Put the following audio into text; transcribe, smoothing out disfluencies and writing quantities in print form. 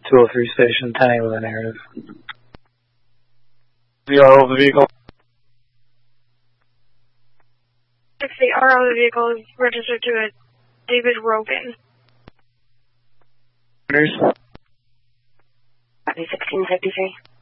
203 station, 10-11 narrative. The RO of the vehicle. 60 RO of the vehicle is registered to a David Rogan. 1653.